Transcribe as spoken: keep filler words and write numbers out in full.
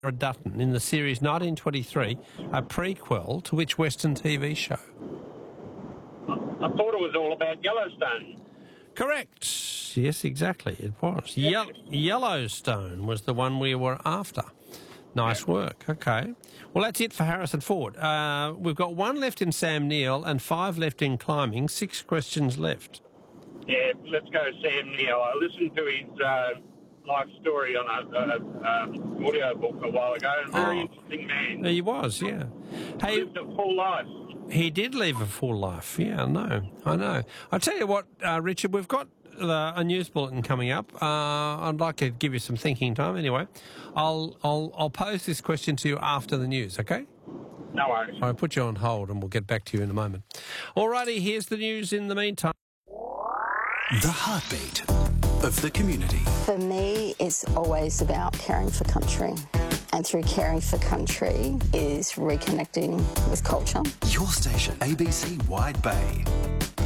Dutton in the series nineteen twenty-three, a prequel to which Western T V show? I thought it was all about Yellowstone. Correct. Yes, exactly. It was. Ye- Yellowstone was the one we were after. Nice work. Okay. Well, that's it for Harrison Ford. Uh, we've got one left in Sam Neill and five left in climbing. Six questions left. Yeah, let's go Sam Neill. I listened to his uh, life story on a, a, a audio book a while ago. A very Oh. interesting man. He was, yeah. Hey, Lived a full life. he did live a full life. Yeah, I know. I know. I tell you what, uh, Richard, we've got uh, a news bulletin coming up. Uh, I'd like to give you some thinking time. Anyway, I'll I'll I'll pose this question to you after the news. Okay? No worries. I'll put you on hold, and we'll get back to you in a moment. Alrighty, here's the news in the meantime. The heartbeat of the community. For me, it's always about caring for country. And through caring for country is reconnecting with culture. Your station, A B C Wide Bay.